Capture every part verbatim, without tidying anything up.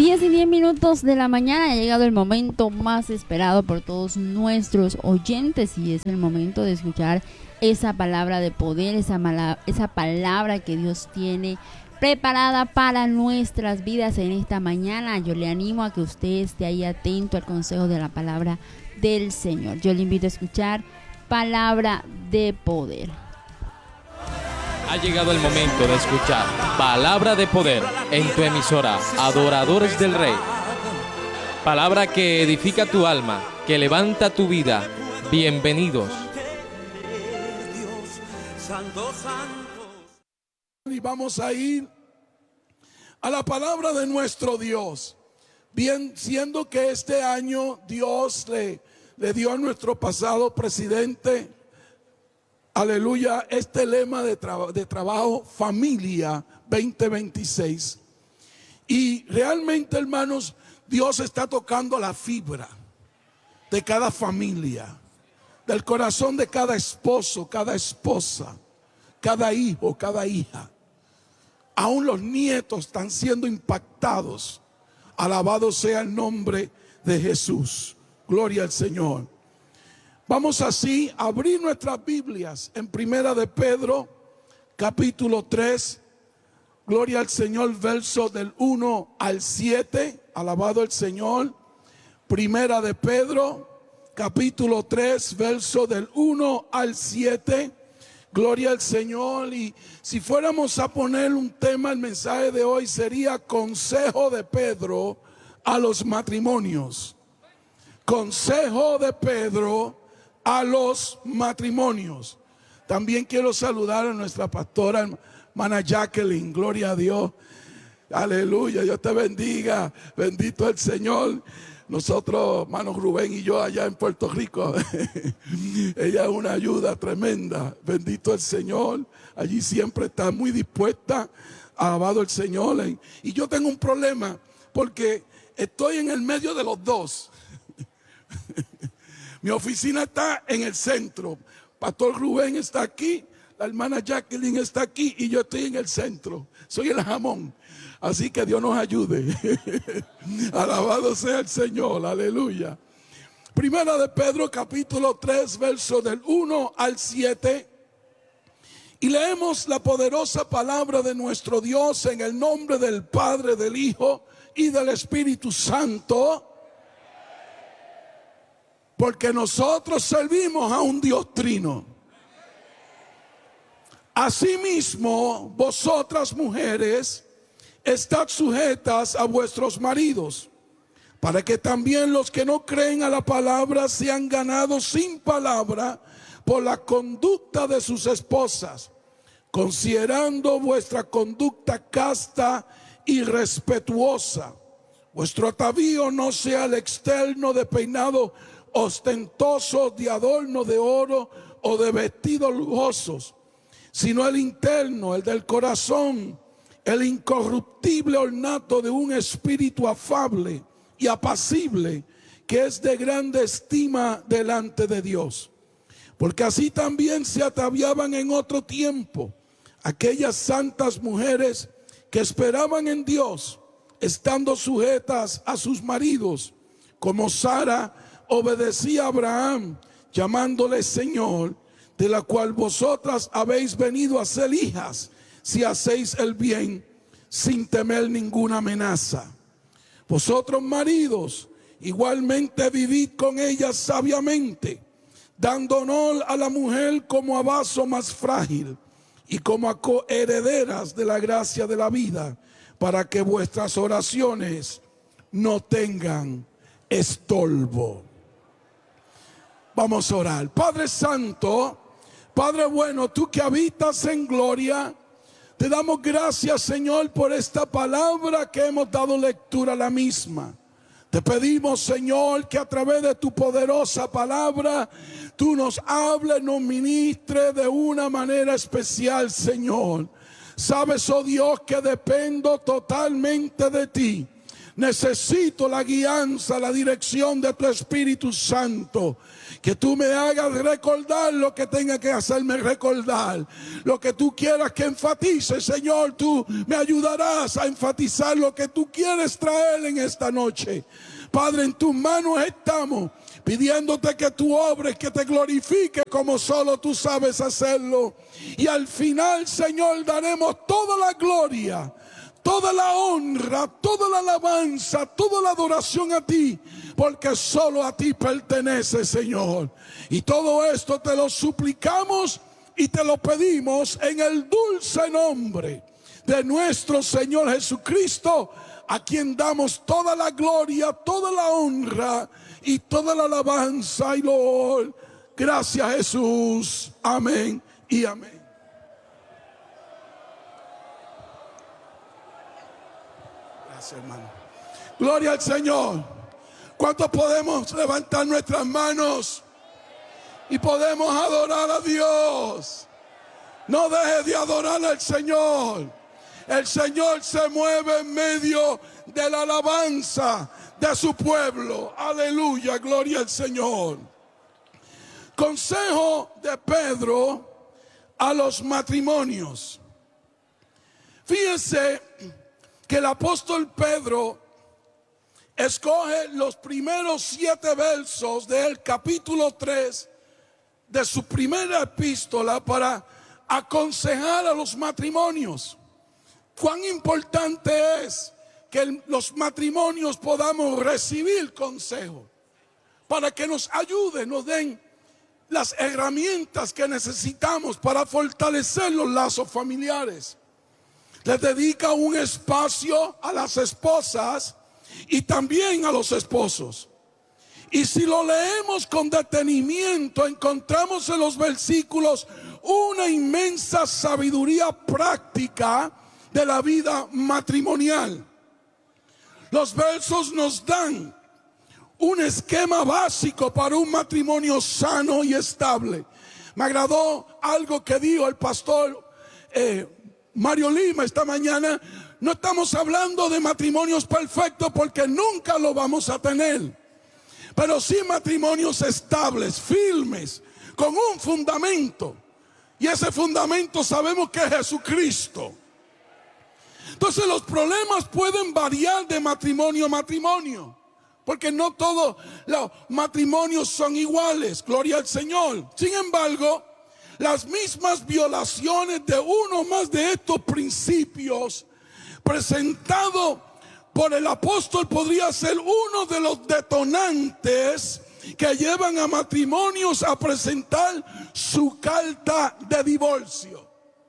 diez y diez minutos de la mañana ha llegado el momento más esperado por todos nuestros oyentes y es el momento de escuchar esa palabra de poder, esa, mala, esa palabra que Dios tiene preparada para nuestras vidas en esta mañana. Yo le animo a que usted esté ahí atento al consejo de la palabra del Señor. Yo le invito a escuchar palabra de poder. Ha llegado el momento de escuchar Palabra de Poder en tu emisora Adoradores del Rey. Palabra que edifica tu alma, que levanta tu vida. Bienvenidos. Y vamos a ir a la palabra de nuestro Dios. Bien, siendo que este año Dios le, le dio a nuestro pasado presidente, aleluya, este lema de, tra de trabajo, familia veinte veintiséis. Y realmente, hermanos, Dios está tocando la fibra de cada familia, del corazón de cada esposo, cada esposa, cada hijo, cada hija. Aún los nietos están siendo impactados. Alabado sea el nombre de Jesús. Gloria al Señor. Vamos así a abrir nuestras Biblias en Primera de Pedro, capítulo tres. Gloria al Señor, verso del uno al siete. Alabado el Señor. Primera de Pedro, capítulo tres, verso del uno al siete. Gloria al Señor. Y si fuéramos a poner un tema, el mensaje de hoy sería consejo de Pedro a los matrimonios. Consejo de Pedro a los matrimonios. También quiero saludar a nuestra pastora, hermana Jacqueline. Gloria a Dios. Aleluya. Dios te bendiga. Bendito el Señor. Nosotros, hermanos Rubén y yo allá en Puerto Rico, ella es una ayuda tremenda. Bendito el Señor. Allí siempre está muy dispuesta. Alabado el Señor. Y yo tengo un problema porque estoy en el medio de los dos. Mi oficina está en el centro. Pastor Rubén está aquí, la hermana Jacqueline está aquí y yo estoy en el centro. Soy el jamón. Así que Dios nos ayude. Alabado sea el Señor. Aleluya. Primera de Pedro, capítulo tres, verso del uno al siete. Y leemos la poderosa palabra de nuestro Dios en el nombre del Padre, del Hijo y del Espíritu Santo. Porque nosotros servimos a un Dios trino. Asimismo, vosotras mujeres, estad sujetas a vuestros maridos, para que también los que no creen a la palabra sean ganados sin palabra por la conducta de sus esposas, considerando vuestra conducta casta y respetuosa. Vuestro atavío no sea el externo de peinado ostentoso, de adorno de oro o de vestidos lujosos, sino el interno, el del corazón, el incorruptible ornato de un espíritu afable y apacible, que es de grande estima delante de Dios. Porque así también se ataviaban en otro tiempo aquellas santas mujeres que esperaban en Dios, estando sujetas a sus maridos, como Sara obedecía a Abraham, llamándole Señor, de la cual vosotras habéis venido a ser hijas, si hacéis el bien, sin temer ninguna amenaza. Vosotros, maridos, igualmente vivid con ellas sabiamente, dando honor a la mujer como a vaso más frágil y como a coherederas de la gracia de la vida, para que vuestras oraciones no tengan estorbo. Vamos a orar. Padre Santo, Padre bueno, tú que habitas en gloria, te damos gracias, Señor, por esta palabra que hemos dado lectura a la misma. Te pedimos, Señor, que a través de tu poderosa palabra tú nos hables, nos ministres de una manera especial, Señor. Sabes, oh Dios, que dependo totalmente de ti. Necesito la guianza, la dirección de tu Espíritu Santo. Que tú me hagas recordar lo que tenga que hacerme recordar. Lo que tú quieras que enfatice, Señor, tú me ayudarás a enfatizar lo que tú quieres traer en esta noche. Padre, en tus manos estamos, pidiéndote que tú obres, que te glorifiques como solo tú sabes hacerlo. Y al final, Señor, daremos toda la gloria, toda la honra, toda la alabanza, toda la adoración a ti, porque solo a ti pertenece, Señor. Y todo esto te lo suplicamos y te lo pedimos en el dulce nombre de nuestro Señor Jesucristo, a quien damos toda la gloria, toda la honra y toda la alabanza y loor. Gracias, Jesús. Amén y amén. Gracias, hermano. Gloria al Señor. ¿Cuántos podemos levantar nuestras manos y podemos adorar a Dios? No deje de adorar al Señor. El Señor se mueve en medio de la alabanza de su pueblo. Aleluya, gloria al Señor. Consejo de Pedro a los matrimonios. Fíjense que el apóstol Pedro escoge los primeros siete versos del capítulo tres de su primera epístola para aconsejar a los matrimonios. Cuán importante es que los matrimonios podamos recibir consejo para que nos ayuden, nos den las herramientas que necesitamos para fortalecer los lazos familiares. Les dedica un espacio a las esposas y también a los esposos. Y si lo leemos con detenimiento, encontramos en los versículos una inmensa sabiduría práctica de la vida matrimonial. Los versos nos dan un esquema básico para un matrimonio sano y estable. Me agradó algo que dijo el pastor eh, Mario Lima esta mañana. No estamos hablando de matrimonios perfectos porque nunca lo vamos a tener, pero sí matrimonios estables, firmes, con un fundamento. Y ese fundamento sabemos que es Jesucristo. Entonces los problemas pueden variar de matrimonio a matrimonio, porque no todos los matrimonios son iguales, gloria al Señor. Sin embargo, las mismas violaciones de uno más de estos principios presentado por el apóstol podría ser uno de los detonantes que llevan a matrimonios a presentar su carta de divorcio.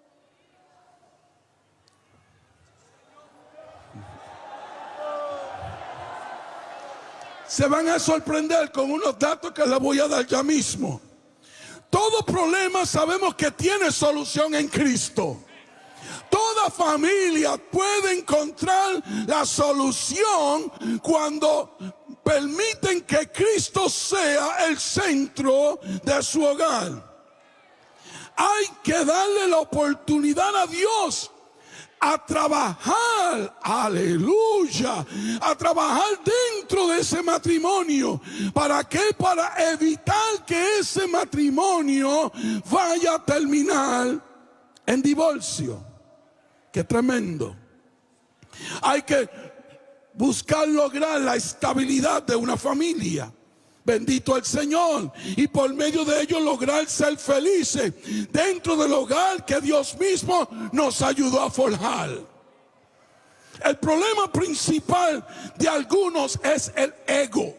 Se van a sorprender con unos datos que les voy a dar ya mismo. Todo problema sabemos que tiene solución en Cristo. Toda familia puede encontrar la solución cuando permiten que Cristo sea el centro de su hogar. Hay que darle la oportunidad a Dios a trabajar, aleluya, a trabajar dentro de ese matrimonio. ¿Para qué? Para evitar que ese matrimonio vaya a terminar en divorcio. Qué tremendo. Hay que buscar lograr la estabilidad de una familia. Bendito el Señor. Y por medio de ello lograr ser felices dentro del hogar que Dios mismo nos ayudó a forjar. El problema principal de algunos es el ego.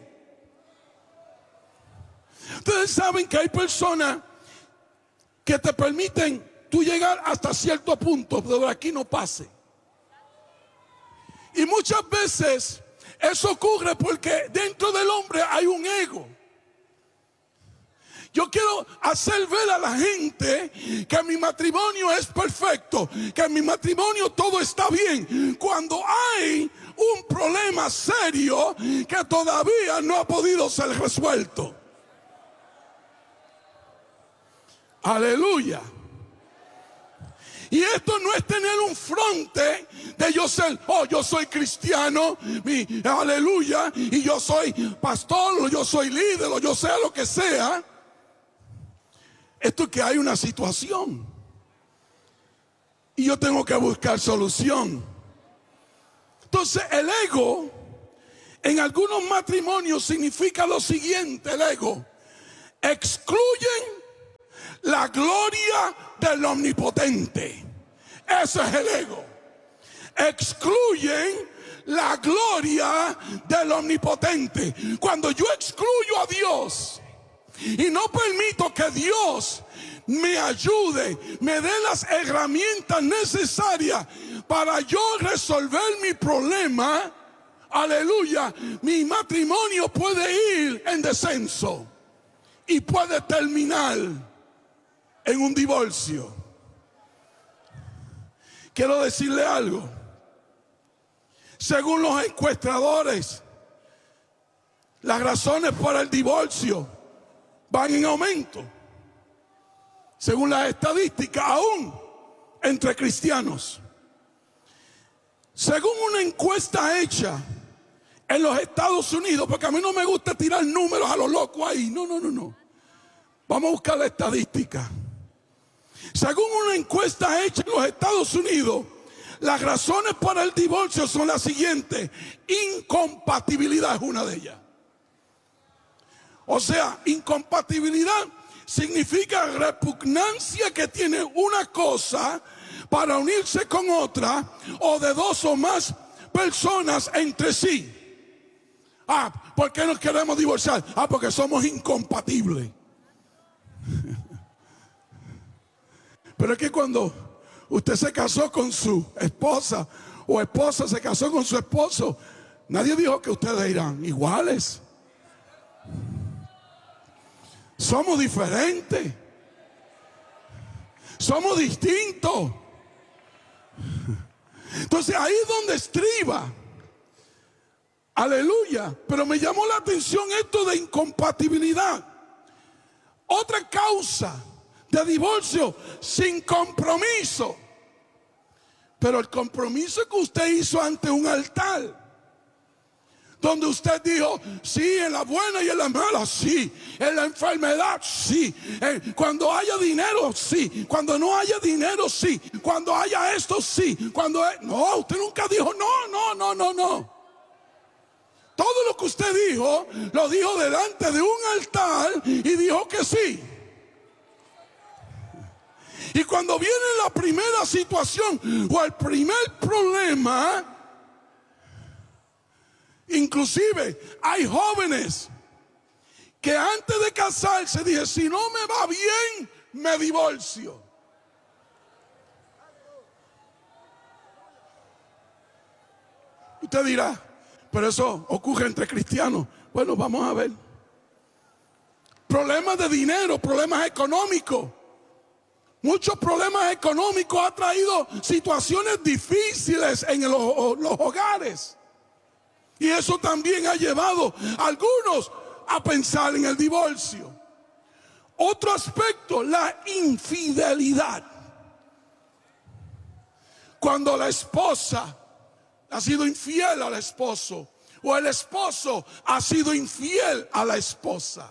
Ustedes saben que hay personas que te permiten tú llegar hasta cierto punto, pero de aquí no pase. Y muchas veces eso ocurre porque dentro del hombre hay un ego. Yo quiero hacer ver a la gente que mi matrimonio es perfecto, que en mi matrimonio todo está bien, cuando hay un problema serio que todavía no ha podido ser resuelto. Aleluya. Y esto no es tener un fronte de yo ser, oh, yo soy cristiano, mi, aleluya, y yo soy pastor, o yo soy líder, o yo sea lo que sea. Esto es que hay una situación y yo tengo que buscar solución. Entonces el ego en algunos matrimonios significa lo siguiente: el ego excluyen la gloria del omnipotente. Ese es el ego. Excluyen la gloria del omnipotente. Cuando yo excluyo a Dios y no permito que Dios me ayude, me dé las herramientas necesarias para yo resolver mi problema, aleluya, mi matrimonio puede ir en descenso y puede terminar en un divorcio. Quiero decirle algo. Según los encuestadores, las razones para el divorcio van en aumento. Según las estadísticas, aún entre cristianos. Según una encuesta hecha en los Estados Unidos, porque a mí no me gusta tirar números a lo loco ahí. No, no, no, no. Vamos a buscar la estadística. Según una encuesta hecha en los Estados Unidos, las razones para el divorcio son las siguientes. Incompatibilidad es una de ellas. O sea, incompatibilidad significa repugnancia que tiene una cosa para unirse con otra, o de dos o más personas entre sí. Ah, ¿por qué nos queremos divorciar? Ah, porque somos incompatibles. Pero es que cuando usted se casó con su esposa, o esposa se casó con su esposo, nadie dijo que ustedes eran iguales. Somos diferentes. Somos distintos. Entonces ahí es donde estriba. Aleluya. Pero me llamó la atención esto de incompatibilidad. Otra causa de divorcio: sin compromiso. Pero el compromiso que usted hizo ante un altar, donde usted dijo, sí, en la buena y en la mala, sí, en la enfermedad, sí, eh, cuando haya dinero, sí, cuando no haya dinero, sí, cuando haya esto, sí, cuando hay... no, usted nunca dijo no, no, no, no, no. Todo lo que usted dijo, lo dijo delante de un altar y dijo que sí. Y cuando viene la primera situación o el primer problema, inclusive hay jóvenes que antes de casarse dicen, si no me va bien, me divorcio. Usted dirá, pero eso ocurre entre cristianos. Bueno, vamos a ver. Problemas de dinero, problemas económicos. Muchos problemas económicos han traído situaciones difíciles en los, los hogares. Y eso también ha llevado a algunos a pensar en el divorcio. Otro aspecto, la infidelidad. Cuando la esposa ha sido infiel al esposo, o el esposo ha sido infiel a la esposa,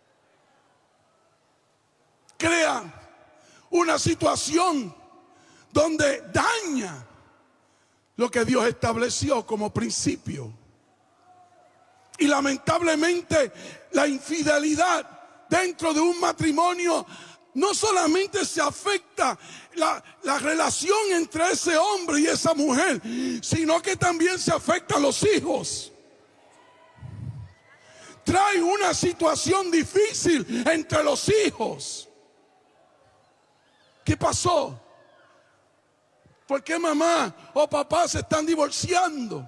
crea una situación donde daña lo que Dios estableció como principio. Y lamentablemente la infidelidad dentro de un matrimonio no solamente se afecta la, la relación entre ese hombre y esa mujer, sino que también se afecta a los hijos. Trae una situación difícil entre los hijos. ¿Qué pasó? ¿Por qué mamá o papá se están divorciando?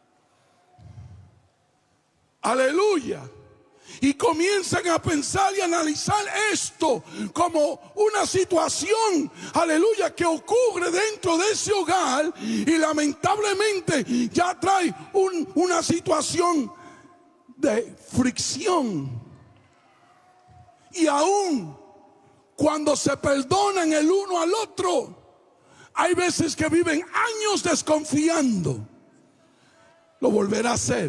Aleluya. Y comienzan a pensar y analizar esto como una situación, aleluya, que ocurre dentro de ese hogar, y lamentablemente ya trae un, una situación de fricción. Y aún cuando se perdonan el uno al otro, hay veces que viven años desconfiando. Lo volverá a hacer.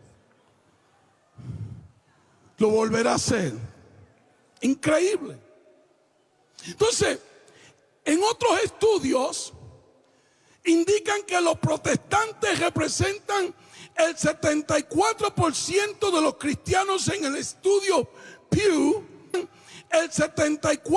Lo volverá a hacer. Increíble. Entonces, en otros estudios indican que los protestantes representan el setenta y cuatro por ciento de los cristianos en el estudio Pew. El setenta y cuatro